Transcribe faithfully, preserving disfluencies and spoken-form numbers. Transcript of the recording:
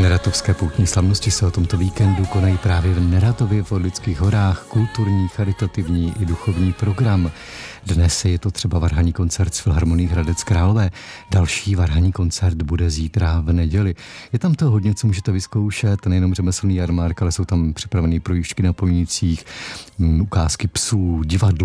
Neratovské poutní slavnosti se o tomto víkendu konají právě v Neratově v Orlických horách, kulturní, charitativní i duchovní program. Dnes je to třeba varhaní koncert z Filharmonie Hradec Králové. Další varhaní koncert bude zítra v neděli. Je tam to hodně, co můžete vyzkoušet, nejenom řemeslný jarmark, ale jsou tam připravené projížďky na polnicích, ukázky psů, divadlo.